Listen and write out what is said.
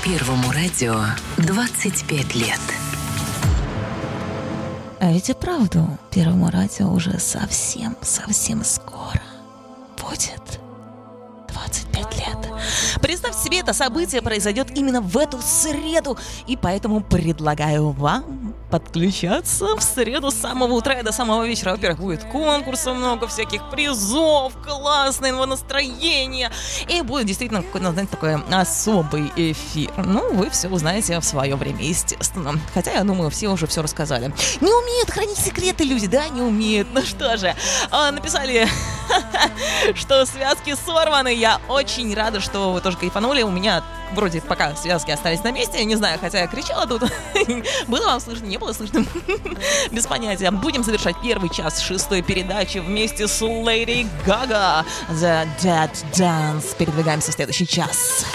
Первому радио 25 лет. А ведь и правду, Первому радио уже совсем скоро будет 25 лет. Представьте себе, это событие произойдет именно в эту среду, и поэтому предлагаю вам подключаться в среду с самого утра и до самого вечера. Во-первых, будет конкурсов много, всяких призов, классного настроения, и будет действительно какой-то, знаете, такой особый эфир. Ну, вы все узнаете в свое время, естественно. Хотя, я думаю, все уже все рассказали. Не умеют хранить секреты люди, да? Не умеют. Ну что же, написали, что связки сорваны. Я очень рада, что вы тоже кайфанули. У меня вроде пока связки остались на месте. Не знаю, хотя я кричала тут. Было вам слышно, не было слышно? Без понятия. Будем завершать первый час 6-й передачи вместе с Леди Гага. The Dead Dance. Передвигаемся в следующий час.